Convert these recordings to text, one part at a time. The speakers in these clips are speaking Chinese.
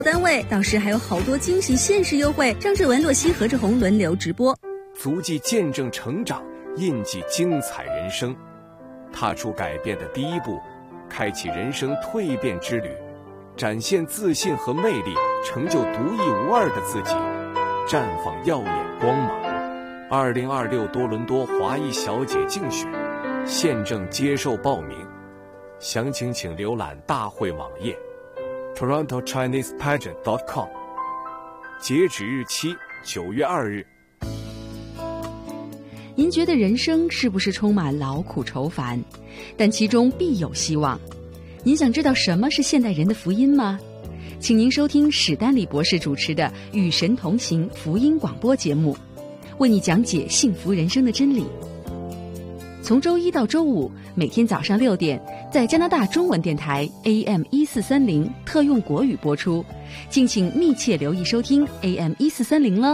单位，到时还有好多惊喜限时优惠。张志文、洛西、何志宏轮流直播， 足迹见证成长，印记精彩人生，踏出改变的第一步，开启人生蜕变之旅，展现自信和魅力，成就独一无二的自己，绽放耀眼光芒。2026多伦多华裔小姐竞选现正接受报名，详情请浏览大会网页 TorontoChinesePageant.com， 截止日期9月2日。 您觉得人生是不是充满劳苦愁烦？但其中必有希望。您想知道什么是现代人的福音吗？请您收听史丹利博士主持的《与神同行》福音广播节目，为你讲解幸福人生的真理。从周一到周五，每天早上6点，在加拿大中文电台 AM1430特用国语播出，敬请密切留意收听 AM1430了。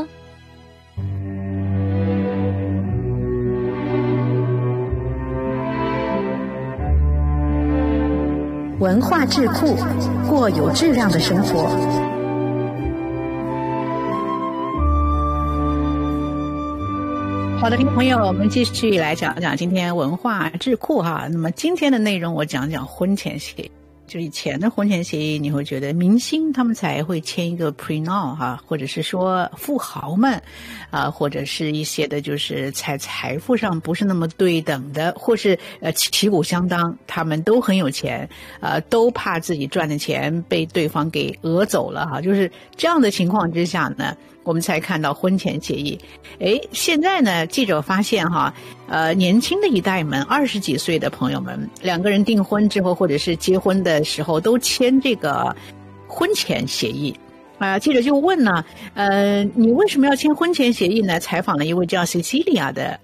文化智库，过有质量的生活。 好的，听众朋友，我们继续来讲讲今天文化智库哈。那么今天的内容我讲讲婚前协议。就以前的婚前协议，你会觉得明星他们才会签一个 prenup 哈，或者是说富豪们或者是一些的就是在财富上不是那么对等的，或是旗鼓相当，他们都很有钱，都怕自己赚的钱被对方给讹走了哈。就是这样的情况之下呢，我们才看到婚前协议。现在呢，记者发现哈，年轻的一代们，20几岁的朋友们，两个人订婚之后或者是结婚的时候都签这个婚前协议。记者就问呢，你为什么要签婚前协议呢？采访了一位叫 Cecilia 的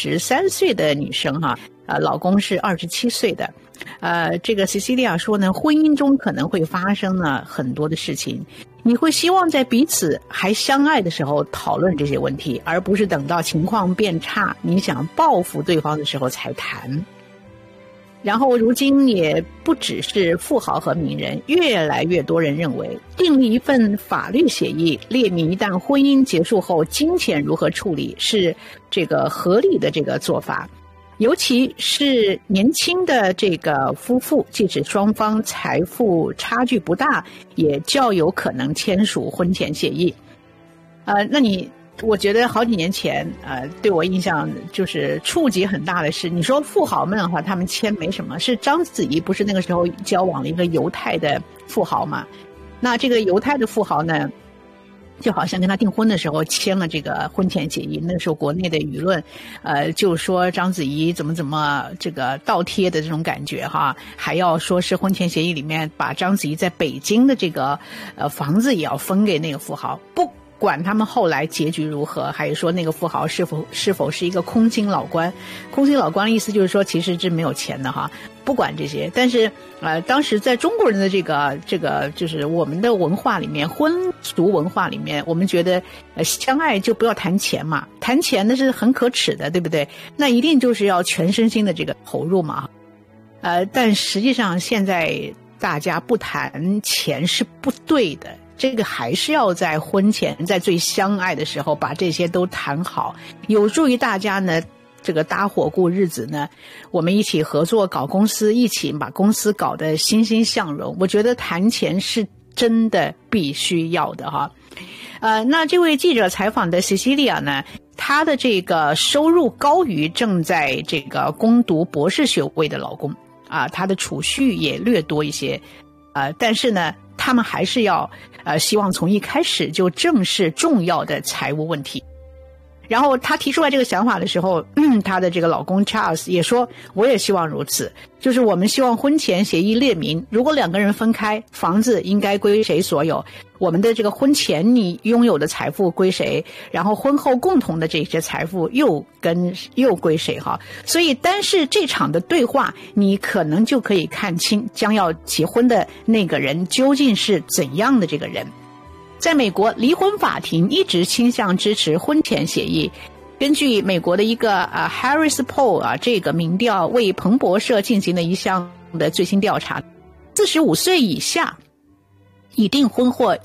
23岁的女生哈，老公是27岁的。这个 Cecilia 说呢，婚姻中可能会发生呢很多的事情，你会希望在彼此还相爱的时候讨论这些问题，而不是等到情况变差，你想报复对方的时候才谈。然后如今也不只是富豪和名人，越来越多人认为订立一份法律协议，列明一旦婚姻结束后金钱如何处理是这个合理的这个做法。尤其是年轻的这个夫妇，即使双方财富差距不大，也较有可能签署婚前协议。我觉得好几年前，对我印象就是触及很大的是，你说富豪们的话，他们签没什么，是章子怡不是那个时候交往了一个犹太的富豪嘛？那这个犹太的富豪呢，就好像跟他订婚的时候签了这个婚前协议，那个时候国内的舆论，就说章子怡怎么这个倒贴的这种感觉哈，还要说是婚前协议里面把章子怡在北京的这个房子也要分给那个富豪，不管他们后来结局如何，还是说那个富豪是否是一个空心老官。空心老官的意思就是说其实是没有钱的哈，不管这些。但是当时在中国人的这个就是我们的文化里面，婚俗文化里面，我们觉得相爱就不要谈钱嘛，谈钱那是很可耻的，对不对？那一定就是要全身心的这个投入嘛。但实际上现在大家不谈钱是不对的，这个还是要在婚前，在最相爱的时候把这些都谈好，有助于大家呢这个搭伙过日子呢，我们一起合作搞公司，一起把公司搞得欣欣向荣。我觉得谈钱是真的必须要的哈。那这位记者采访的 Cecilia 呢，她的这个收入高于正在这个攻读博士学位的老公她的储蓄也略多一些但是呢他们还是要希望从一开始就正视重要的财务问题。然后他提出来这个想法的时候，他的这个老公 Charles 也说，我也希望如此，就是我们希望婚前协议列明，如果两个人分开，房子应该归谁所有，我们的这个婚前你拥有的财富归谁，然后婚后共同的这些财富又归谁哈。所以单是这场的对话，你可能就可以看清将要结婚的那个人究竟是怎样的这个人。在美国，离婚法庭一直倾向支持婚前协议。根据美国的一个Harris Poll 这个民调为彭博社进行的一项的最新调查，45岁以下已订婚或